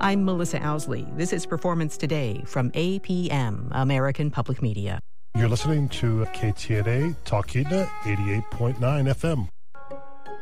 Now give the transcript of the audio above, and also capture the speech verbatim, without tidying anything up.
I'm Melissa Owsley. This is Performance Today from A P M, American Public Media. You're listening to K T N A Talkeetna eighty-eight point nine F M.